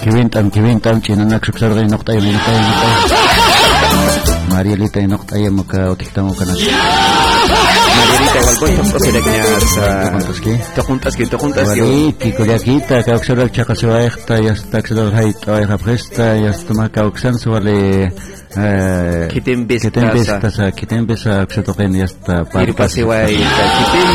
Kiwintam chinanak suksarday noqtay minitay Marielita noqtay muka utiktamu kana Marielita igual pues te juntas que wali tikuliakita kauxarak chaqasuayqta yastaksadal hayta ayqa presta yastuma kauxan suwale Kitembesta kitembesa xatoqen yasta Irpasiway